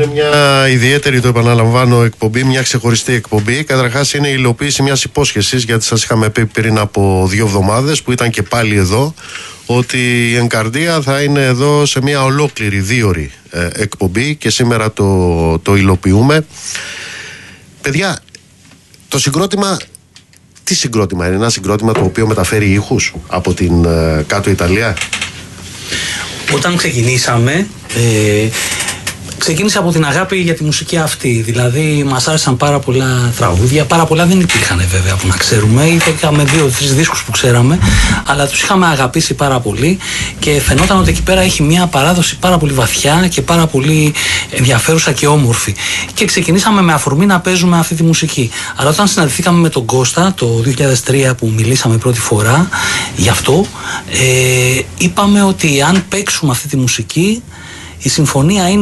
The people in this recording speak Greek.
Είναι μια ιδιαίτερη, το επαναλαμβάνω, εκπομπή, μια ξεχωριστή εκπομπή. Καταρχάς είναι η υλοποίηση μιας υπόσχεσης, γιατί σας είχαμε πει πριν από 2 εβδομάδες που ήταν και πάλι εδώ, ότι η Ενκαρδία θα είναι εδώ σε μια ολόκληρη 2ωρη εκπομπή και σήμερα το υλοποιούμε. Παιδιά, το συγκρότημα, τι συγκρότημα είναι? Ένα συγκρότημα το οποίο μεταφέρει ήχους από την κάτω Ιταλία. Όταν ξεκινήσαμε, ξεκίνησε από την αγάπη για τη μουσική αυτή. Δηλαδή, μας άρεσαν πάρα πολλά τραγούδια. Πάρα πολλά δεν υπήρχαν βέβαια που να ξέρουμε. Είχαμε 2-3 δίσκους που ξέραμε, αλλά τους είχαμε αγαπήσει πάρα πολύ και φαινόταν ότι εκεί πέρα έχει μια παράδοση πάρα πολύ βαθιά και πάρα πολύ ενδιαφέρουσα και όμορφη. Και ξεκινήσαμε με αφορμή να παίζουμε αυτή τη μουσική. Αλλά όταν συναντηθήκαμε με τον Κώστα το 2003 που μιλήσαμε πρώτη φορά γι' αυτό, είπαμε ότι αν παίξουμε αυτή τη μουσική, η συμφωνία είναι